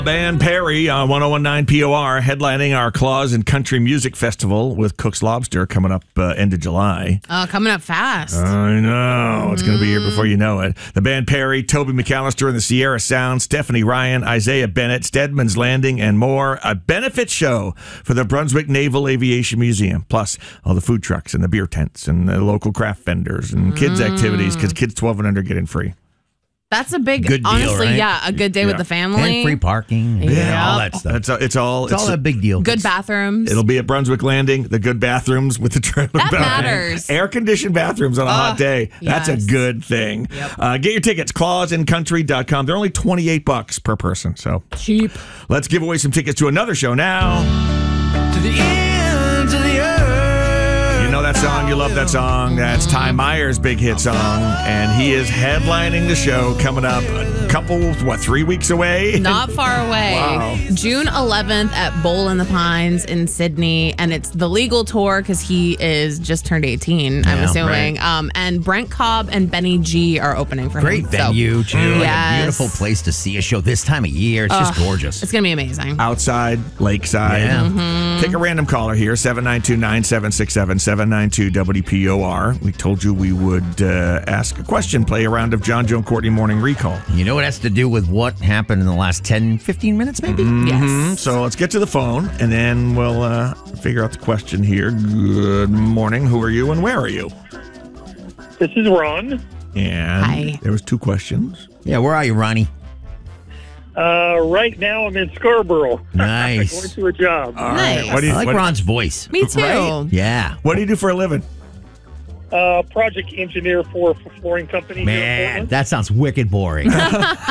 Band Perry on 101.9 POR headlining our Claus and Country Music Festival with Cook's Lobster coming up end of July. Coming up fast. I know. It's going to be here before you know it. The band Perry, Toby McAllister and the Sierra Sound, Stephanie Ryan, Isaiah Bennett, Stedman's Landing, and more. A benefit show for the Brunswick Naval Aviation Museum. Plus, all the food trucks and the beer tents and the local craft vendors and kids' activities because kids 12 and under get in free. That's a big, good deal, honestly, right? yeah, a good day with the family. And free parking. And all that stuff. It's all a big deal. Good bathrooms. It'll be at Brunswick Landing, the good bathrooms with the trailer. That matters. Air-conditioned bathrooms on a hot day. That's a good thing. Yep. Get your tickets, clausandcountry.com. They're only $28 per person, so cheap. Let's give away some tickets to another show now. To the ends of the earth. You know that song, you love that song. That's Ty Myers' big hit song, and he is headlining the show coming up a couple, 3 weeks away? Not far away. Wow. June 11th at Bowl in the Pines in Sydney, and it's the legal tour because he is just turned 18, I'm assuming. Right. And Brent Cobb and Benny G are opening for him. Great venue, too. Yes. Like a beautiful place to see a show this time of year. It's just gorgeous. It's going to be amazing. Outside, lakeside. Yeah. Take a random caller here, 792-9767, 792-WPOR. We told you we would ask a question, play a round of John, Joe, and Courtney Morning Recall. You know what has to do with what happened in the last 10, 15 minutes, maybe? Yes. So let's get to the phone, and then we'll figure out the question here. Good morning. Who are you, and where are you? This is Ron. And Hi. there was two questions. Yeah, where are you, Ronnie? Right now I'm in Scarborough. Nice. Going to a job. All Nice. right. I like Ron's voice. Me too. Right? Yeah. What do you do for a living? Project engineer for a flooring company. here in Man, Portland. that sounds wicked boring. It's a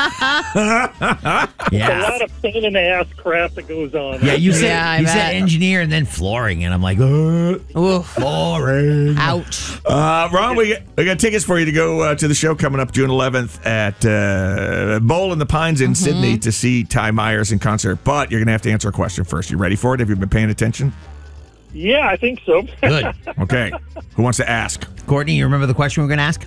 Yeah. lot of pain in the ass crap that goes on. Yeah, you said Yeah, I you said bet. engineer and then flooring, and I'm like, Oof. boring. Ouch. Ron, we got tickets for you to go to the show coming up June 11th at Bowl in the Pines in Sydney to see Ty Myers in concert. But you're going to have to answer a question first. You ready for it? Have you been paying attention? Yeah, I think so. Good. Okay. Who wants to ask? Courtney, you remember the question we were going to ask?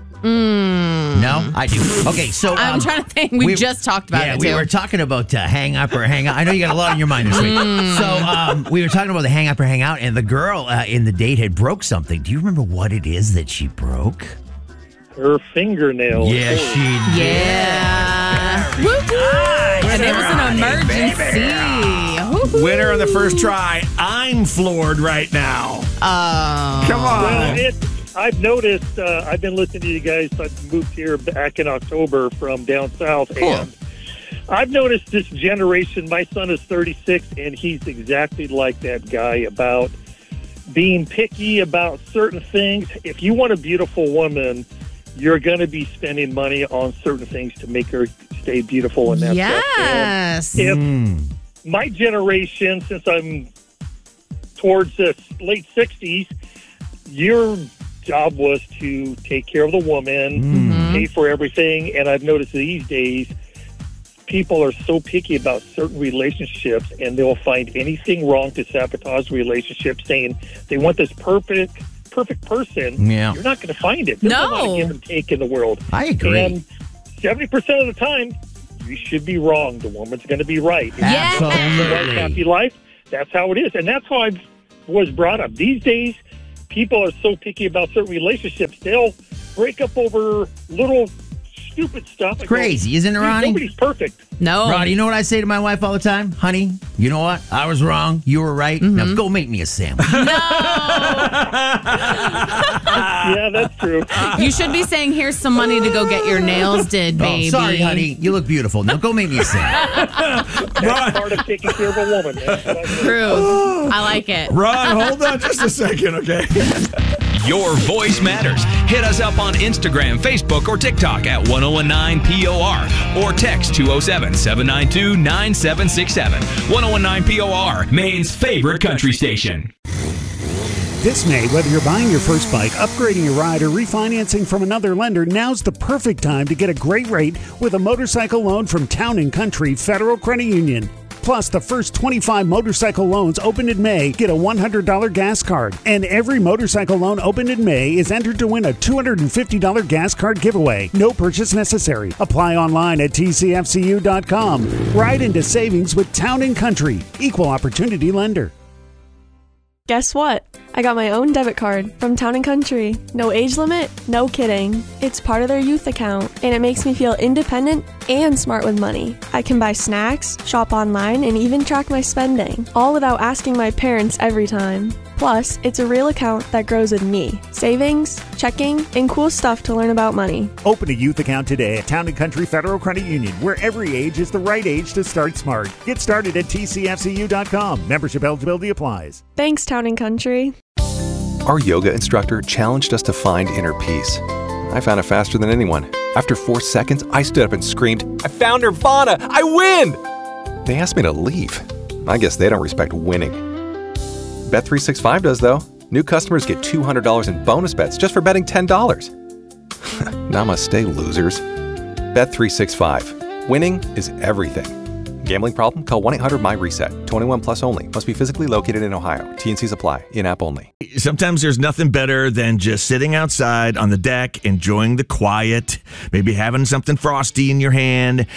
No, I do. Okay, so I'm trying to think. We just talked about it, we too. were talking about hang up or hang out. I know you got a lot on your mind this week. So we were talking about the hang up or hang out, and the girl in the date had broke something. Do you remember what it is that she broke? Her fingernail. Yeah, she did. Yeah. And it was an emergency. Woo-hoo. Winner on the first try. I'm floored right now. Come on. Well, I've noticed, I've been listening to you guys. I moved here back in October from down south. Cool. And I've noticed this generation, my son is 36, and he's exactly like that guy about being picky about certain things. If you want a beautiful woman, you're going to be spending money on certain things to make her stay beautiful. And that's Yes. If my generation, since I'm towards the late 60s, your job was to take care of the woman, pay for everything. And I've noticed these days, people are so picky about certain relationships, and they'll find anything wrong to sabotage relationships, saying they want this perfect person. Yeah. You're not going to find it. There's a lot of give and take in the world. I agree. And 70% of the time, you should be wrong. The woman's going to be right. If Yes. you want a happy life, that's how it is. And that's how I was brought up. These days, people are so picky about certain relationships, they'll break up over little stupid stuff. Crazy, isn't it, Ronnie? Nobody's perfect. No. Ronnie, you know what I say to my wife all the time? Honey, you know what? I was wrong. You were right. Now go make me a sandwich. Yeah, that's true. You should be saying, here's some money to go get your nails did, baby. Oh, sorry, honey. You look beautiful. Now go make me a sandwich. That's part of taking care of a woman. That's what I mean. True. I like it. Ron, hold on just a second, okay? Your voice matters. Hit us up on Instagram, Facebook, or TikTok at 1019POR or text 207-792-9767. 1019POR, Maine's favorite country station. This May, whether you're buying your first bike, upgrading your ride, or refinancing from another lender, now's the perfect time to get a great rate with a motorcycle loan from Town & Country Federal Credit Union. Plus, the first 25 motorcycle loans opened in May get a $100 gas card. And every motorcycle loan opened in May is entered to win a $250 gas card giveaway. No purchase necessary. Apply online at tcfcu.com. Ride into savings with Town & Country. Equal opportunity lender. Guess what? I got my own debit card from Town & Country. No age limit, no kidding. It's part of their youth account, and it makes me feel independent and smart with money. I can buy snacks, shop online, and even track my spending, all without asking my parents every time. Plus, it's a real account that grows with me. Savings, checking, and cool stuff to learn about money. Open a youth account today at Town & Country Federal Credit Union, where every age is the right age to start smart. Get started at tcfcu.com. Membership eligibility applies. Thanks, Town & Country. Our yoga instructor challenged us to find inner peace. I found it faster than anyone. After 4 seconds, I stood up and screamed, "I found Nirvana! I win!" They asked me to leave. I guess they don't respect winning. Bet365 does, though. New customers get $200 in bonus bets just for betting $10. Namaste, losers. Bet365. Winning is everything. Gambling problem? Call 1-800-MY-RESET. 21 plus only. Must be physically located in Ohio. T&Cs apply. In-app only. Sometimes there's nothing better than just sitting outside on the deck, enjoying the quiet, maybe having something frosty in your hand,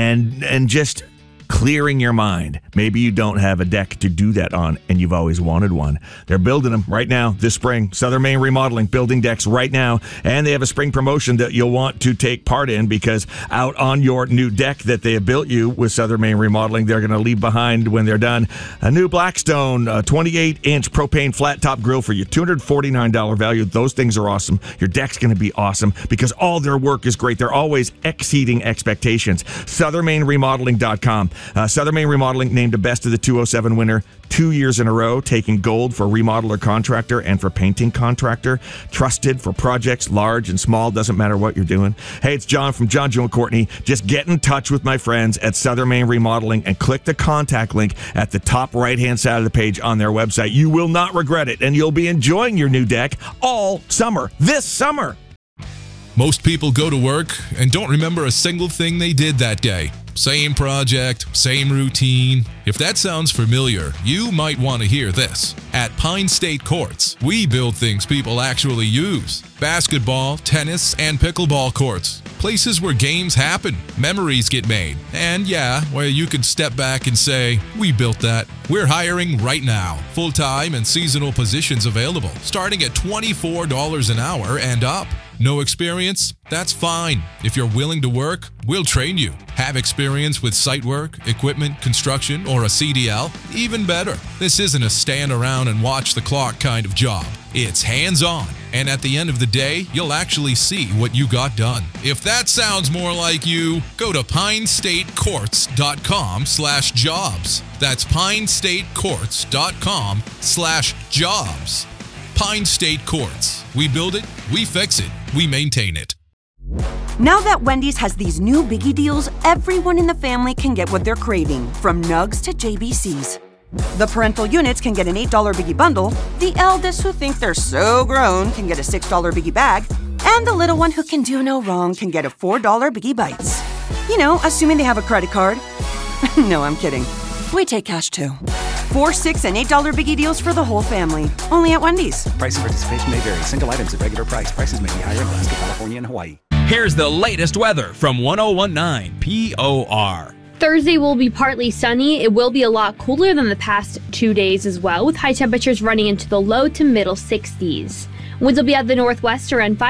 and just clearing your mind. Maybe you don't have a deck to do that on, and you've always wanted one. They're building them right now this spring. Southern Maine Remodeling, building decks right now, and they have a spring promotion that you'll want to take part in, because out on your new deck that they have built you with Southern Maine Remodeling, they're going to leave behind when they're done a new Blackstone 28-inch propane flat-top grill for you, $249 value. Those things are awesome. Your deck's going to be awesome because all their work is great. They're always exceeding expectations. SouthernMaineRemodeling.com. Southern Maine Remodeling named a Best of the 207 winner 2 years in a row, taking gold for remodeler contractor and for painting contractor. Trusted for projects large and small, doesn't matter what you're doing. Hey, it's John from John, Joe, and Courtney. Just get in touch with my friends at Southern Maine Remodeling and click the contact link at the top right-hand side of the page on their website. You will not regret it, and you'll be enjoying your new deck all summer, this summer. Most people go to work and don't remember a single thing they did that day. Same project, same routine. If that sounds familiar, you might want to hear this. At Pine State Courts, we build things people actually use. Basketball, tennis, and pickleball courts. Places where games happen, memories get made, and yeah, where you can step back and say, we built that. We're hiring right now. Full-time and seasonal positions available, starting at $24 an hour and up. No experience? That's fine. If you're willing to work, we'll train you. Have experience with site work, equipment, construction, or a CDL? Even better. This isn't a stand around and watch the clock kind of job. It's hands-on. And at the end of the day, you'll actually see what you got done. If that sounds more like you, go to pinestatecourts.com/jobs. That's pinestatecourts.com/jobs. Pine State Courts. We build it, we fix it, we maintain it. Now that Wendy's has these new biggie deals, everyone in the family can get what they're craving, from nugs to JBCs. The parental units can get an $8 biggie bundle, the eldest who think they're so grown can get a $6 biggie bag, and the little one who can do no wrong can get a $4 biggie bites. You know, assuming they have a credit card. No, I'm kidding. We take cash too. 4, $6, and $8 biggie deals for the whole family. Only at Wendy's. Price and participation may vary. Single items at regular price. Prices may be higher in Alaska, California, and Hawaii. Here's the latest weather from 1019 POR. Thursday will be partly sunny. It will be a lot cooler than the past 2 days as well, with high temperatures running into the low to middle 60s. Winds will be at the northwest around 5